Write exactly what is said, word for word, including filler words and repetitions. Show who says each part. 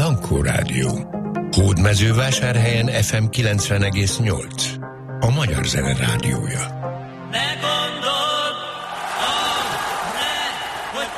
Speaker 1: Ankó Rádió. Hódmezővásárhelyen ef em kilencven egész nyolc. A Magyar Zene Rádiója.